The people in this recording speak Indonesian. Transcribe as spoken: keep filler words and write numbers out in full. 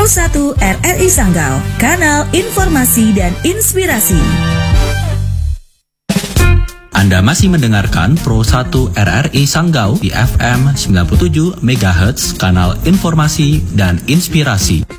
Pro satu R R I Sanggau, kanal informasi dan inspirasi. Anda masih mendengarkan Pro satu R R I Sanggau di F M sembilan puluh tujuh megahertz, kanal informasi dan inspirasi.